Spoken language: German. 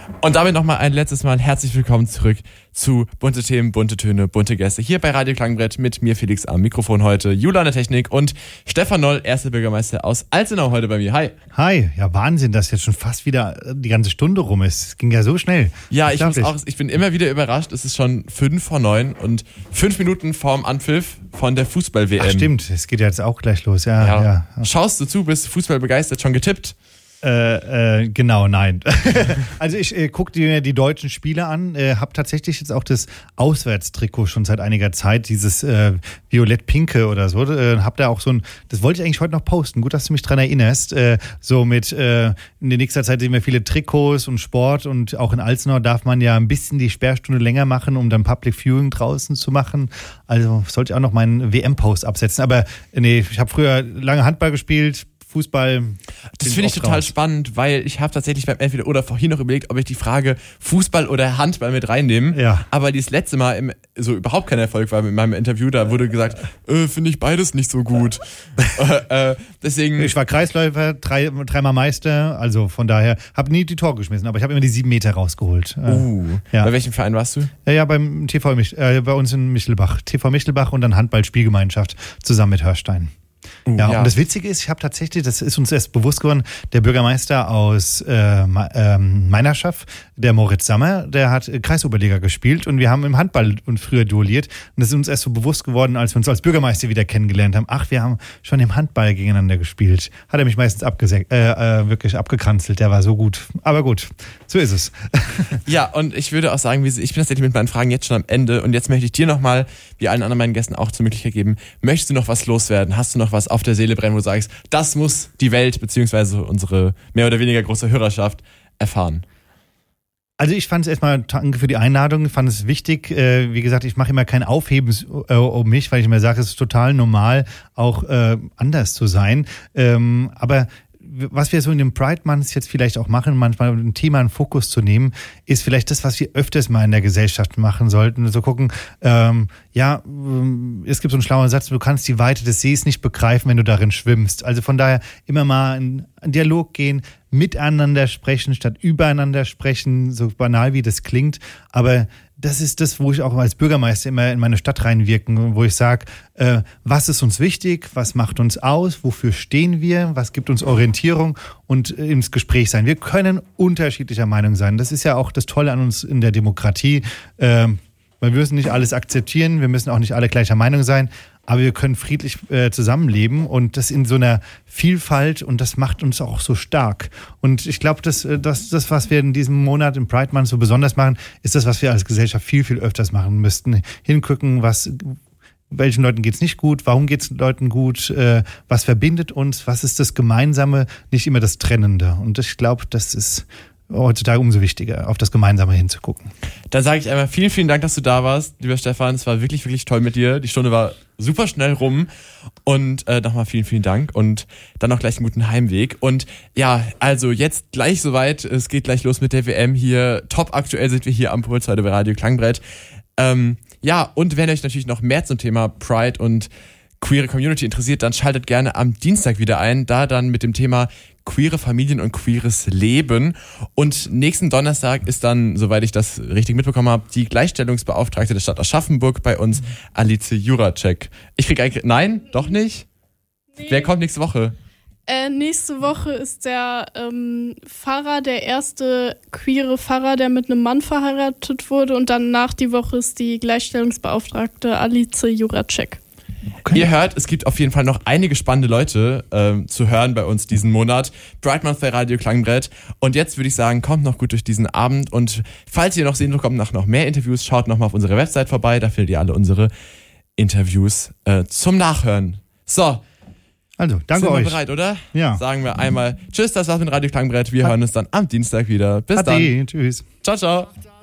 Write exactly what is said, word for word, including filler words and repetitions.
Und damit nochmal ein letztes Mal herzlich willkommen zurück zu Bunte Themen, bunte Töne, bunte Gäste. Hier bei Radio Klangbrett mit mir Felix am Mikrofon heute, Jula an der Technik und Stefan Noll, erster Bürgermeister aus Alzenau heute bei mir. Hi. Hi. Ja, Wahnsinn, dass jetzt schon fast wieder die ganze Stunde rum ist. Es ging ja so schnell. Ja, ich muss auch, ich bin immer wieder überrascht. Es ist schon fünf vor neun und fünf Minuten vorm Anpfiff von der Fußball-W M. Ach stimmt, es geht ja jetzt auch gleich los. Ja, ja. ja. Schaust du zu, bist Fußball begeistert, schon getippt? Äh, äh, genau, nein. Also ich äh, gucke mir die deutschen Spiele an, äh, habe tatsächlich jetzt auch das Auswärtstrikot schon seit einiger Zeit, dieses äh, violett-pinke oder so. Äh, hab da auch so ein, das wollte ich eigentlich heute noch posten, gut, dass du mich dran erinnerst. Äh, so mit, äh, in der nächsten Zeit sehen wir viele Trikots und Sport und auch in Alzenau darf man ja ein bisschen die Sperrstunde länger machen, um dann Public Viewing draußen zu machen. Also sollte ich auch noch meinen W M-Post absetzen. Aber äh, nee, ich habe früher lange Handball gespielt, Fußball. Das finde ich total raus. spannend, weil ich habe tatsächlich beim Entweder oder vorhin noch überlegt, ob ich die Frage Fußball oder Handball mit reinnehme. Ja. Aber dieses letzte Mal im, so überhaupt kein Erfolg war mit meinem Interview. Da wurde gesagt, äh, finde ich beides nicht so gut. äh, äh, deswegen. Ich war Kreisläufer, drei, dreimal Meister, also von daher habe nie die Tore geschmissen, aber ich habe immer die sieben Meter rausgeholt. Uh, ja. Bei welchem Verein warst du? Ja, ja beim T V Mich, äh, bei uns in Michelbach. T V Michelbach und dann Handball-Spielgemeinschaft zusammen mit Hörstein. Uh, ja, ja, und das Witzige ist, ich habe tatsächlich, das ist uns erst bewusst geworden, der Bürgermeister aus äh, äh, Meinerschaft, der Moritz Sammer, der hat Kreisoberliga gespielt und wir haben im Handball und früher duelliert. Und das ist uns erst so bewusst geworden, als wir uns als Bürgermeister wieder kennengelernt haben. Ach, wir haben schon im Handball gegeneinander gespielt. Hat er mich meistens abgese- äh, äh, wirklich abgekanzelt, der war so gut. Aber gut, so ist es. Ja, und ich würde auch sagen, ich bin tatsächlich mit meinen Fragen jetzt schon am Ende und jetzt möchte ich dir nochmal, wie allen anderen meinen Gästen auch zur Möglichkeit geben, möchtest du noch was loswerden? Hast du noch was auf der Seele brennen, wo du sagst, das muss die Welt bzw. unsere mehr oder weniger große Hörerschaft erfahren? Also ich fand es erstmal, danke für die Einladung, ich fand es wichtig. Äh, wie gesagt, ich mache immer kein Aufheben äh, um mich, weil ich mir sage, es ist total normal, auch äh, anders zu sein. Ähm, aber was wir so in den Pride Months jetzt vielleicht auch machen, manchmal ein Thema in Fokus zu nehmen, ist vielleicht das, was wir öfters mal in der Gesellschaft machen sollten. So gucken, ähm, ja, es gibt so einen schlauen Satz, du kannst die Weite des Sees nicht begreifen, wenn du darin schwimmst. Also von daher immer mal in einen Dialog gehen, miteinander sprechen, statt übereinander sprechen, so banal wie das klingt. Aber das ist das, wo ich auch als Bürgermeister immer in meine Stadt reinwirken, wo ich sage, äh, was ist uns wichtig, was macht uns aus, wofür stehen wir, was gibt uns Orientierung und äh, ins Gespräch sein. Wir können unterschiedlicher Meinung sein. Das ist ja auch das Tolle an uns in der Demokratie. Äh, wir müssen nicht alles akzeptieren, wir müssen auch nicht alle gleicher Meinung sein, aber wir können friedlich äh, zusammenleben und das in so einer Vielfalt und das macht uns auch so stark. Und ich glaube, das, das, das, was wir in diesem Monat im Pride Month so besonders machen, ist das, was wir als Gesellschaft viel, viel öfters machen müssten. Hingucken, was, welchen Leuten geht's nicht gut, warum geht's Leuten gut, äh, was verbindet uns, was ist das Gemeinsame, nicht immer das Trennende. Und ich glaube, das ist heutzutage umso wichtiger, auf das Gemeinsame hinzugucken. Dann sage ich einmal vielen, vielen Dank, dass du da warst, lieber Stefan. Es war wirklich, wirklich toll mit dir. Die Stunde war super schnell rum und äh, nochmal vielen, vielen Dank und dann noch gleich einen guten Heimweg. Und ja, also jetzt gleich soweit, es geht gleich los mit der W M hier. Top aktuell sind wir hier am Puls heute bei Radio Klangbrett. Ähm, ja, und wenn euch natürlich noch mehr zum Thema Pride und queere Community interessiert, dann schaltet gerne am Dienstag wieder ein, da dann mit dem Thema queere Familien und queeres Leben. Und nächsten Donnerstag ist dann, soweit ich das richtig mitbekommen habe, die Gleichstellungsbeauftragte der Stadt Aschaffenburg bei uns, Alice Juracek. Ich krieg eigentlich, nein, doch nicht? Nee. Wer kommt nächste Woche? Äh, nächste Woche ist der ähm, Pfarrer, der erste queere Pfarrer, der mit einem Mann verheiratet wurde. Und danach die Woche ist die Gleichstellungsbeauftragte Alice Juracek. Okay. Ihr hört, es gibt auf jeden Fall noch einige spannende Leute ähm, zu hören bei uns diesen Monat. Pride Month bei Radio Klangbrett. Und jetzt würde ich sagen, kommt noch gut durch diesen Abend. Und falls ihr noch sehen bekommt nach noch mehr Interviews, schaut noch mal auf unserer Website vorbei. Da findet ihr alle unsere Interviews äh, zum Nachhören. So. Also, danke Sind wir euch. bereit, oder? Ja. Sagen wir einmal Tschüss, das war's mit Radio Klangbrett. Wir Ha- hören uns dann am Dienstag wieder. Bis Ade, dann. tschüss. Ciao, ciao.